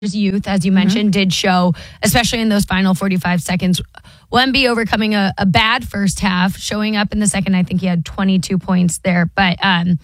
youth, as you mentioned, did show, especially in those final 45 seconds. Wemby overcoming a bad first half, showing up in the second. I think he had 22 points there. But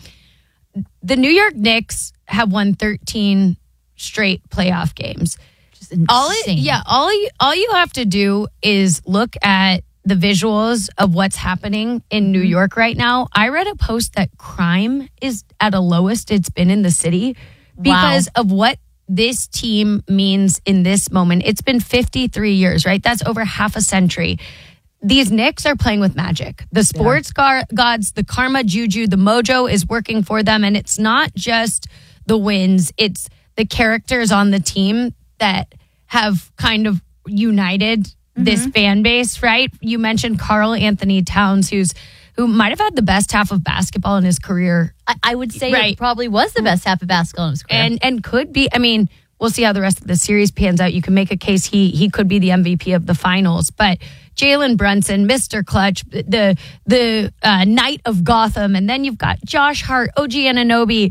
the New York Knicks have won 13 straight playoff games. Just insane. All you have to do is look at the visuals of what's happening in New York right now. I read a post that crime is at a lowest it's been in the city because of what this team means in this moment. It's been 53 years, right? That's over half a century. These Knicks are playing with magic. The sports gods, the karma, juju, the mojo is working for them. And it's not just the wins. It's the characters on the team that have kind of united this fan base, right? You mentioned Karl Anthony Towns, who might have had the best half of basketball in his career. I would say it probably was the best half of basketball in his career. And could be, I mean, we'll see how the rest of the series pans out. You can make a case he could be the MVP of the finals. But Jalen Brunson, Mr. Clutch, the Knight of Gotham, and then you've got Josh Hart, OG Anunoby,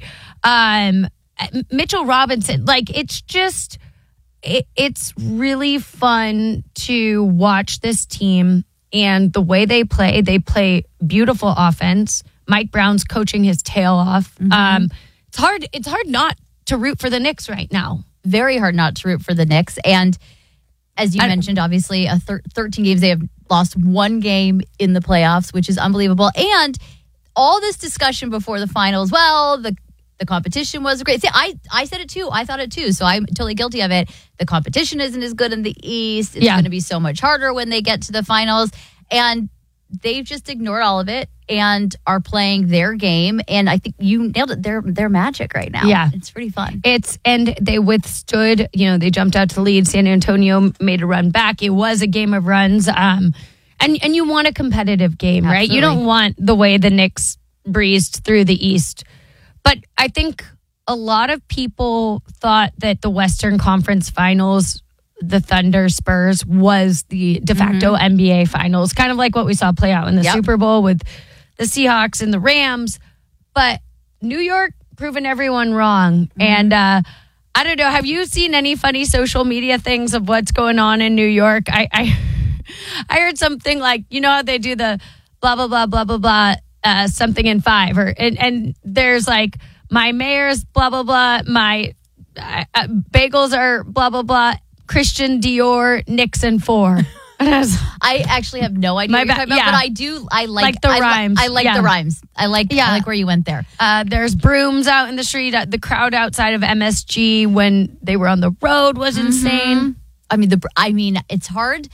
Mitchell Robinson. Like, it's just... It's really fun to watch this team and the way they play beautiful offense. Mike Brown's coaching his tail off. It's hard not to root for the Knicks right now. Very hard not to root for the Knicks. And as you mentioned, obviously, 13 games, they have lost one game in the playoffs, which is unbelievable. And all this discussion before the finals, the competition was great. See, I said it too. I thought it too. So I'm totally guilty of it. The competition isn't as good in the East. It's going to be so much harder when they get to the finals. And they've just ignored all of it and are playing their game. And I think you nailed it. They're magic right now. Yeah. It's pretty fun. And they withstood, they jumped out to the lead. San Antonio made a run back. It was a game of runs. And you want a competitive game, Absolutely. right? You don't want the way the Knicks breezed through the East. But I think a lot of people thought that the Western Conference Finals, the Thunder Spurs, was the de facto NBA Finals, kind of like what we saw play out in the Super Bowl with the Seahawks and the Rams. But New York proving everyone wrong. And I don't know, have you seen any funny social media things of what's going on in New York? I heard something like, how they do the blah, blah, blah, blah, blah, blah. Something in 5 and there's like my mayor's blah blah blah, my bagels are blah blah blah, Christian Dior, Nixon 4. I actually have no idea what you're talking about, but I like the rhymes. I like the rhymes. I like where you went there. There's brooms out in the street. The crowd outside of MSG when they were on the road was insane. I mean, it's hard.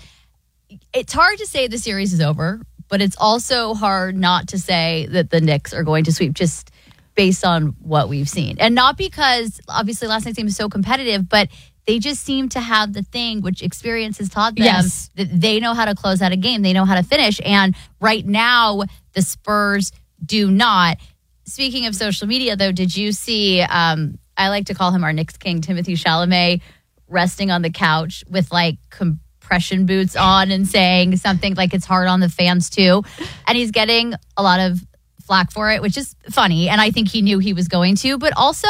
It's hard to say the series is over. But it's also hard not to say that the Knicks are going to sweep just based on what we've seen. And not because, obviously, last night's game is so competitive, but they just seem to have the thing which experience has taught them that they know how to close out a game. They know how to finish. And right now, the Spurs do not. Speaking of social media, though, did you see, I like to call him our Knicks king, Timothée Chalamet, resting on the couch with compression boots on and saying something like it's hard on the fans too, and he's getting a lot of flack for it, which is funny, and I think he knew he was going to, but also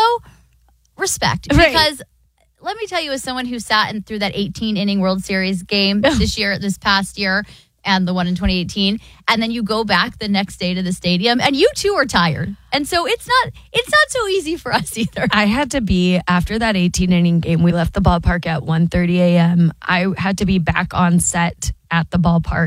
respect, because let me tell you, as someone who sat through that 18-inning World Series game this past year, and the one in 2018, and then you go back the next day to the stadium, and you too are tired. And so it's not so easy for us either. I had to be, after that 18-inning game, we left the ballpark at 1:30 a.m. I had to be back on set at the ballpark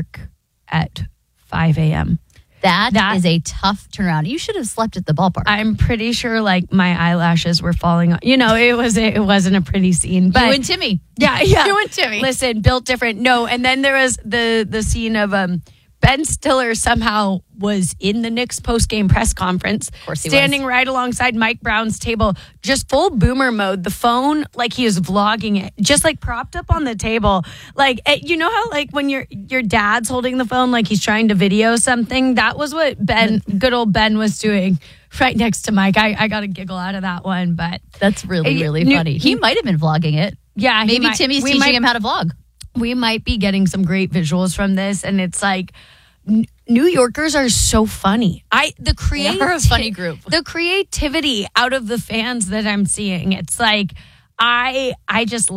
at 5 a.m. That is a tough turnaround. You should have slept at the ballpark. I'm pretty sure my eyelashes were falling on. It wasn't a pretty scene. But you and Timmy. Yeah. You and Timmy. Listen, built different. No, and then there was the scene of Ben Stiller somehow was in the Knicks post-game press conference, of course he standing right alongside Mike Brown's table, just full boomer mode. The phone, like he was vlogging it, just like propped up on the table. Like, you know how like when your dad's holding the phone, like he's trying to video something? That was what good old Ben was doing right next to Mike. I got a giggle out of that one, but that's really, really funny. He might have been vlogging it. Yeah. Maybe Timmy's teaching him how to vlog. We might be getting some great visuals from this, and it's like New Yorkers are so funny. They're a funny group. The creativity out of the fans that I'm seeing, it's like I just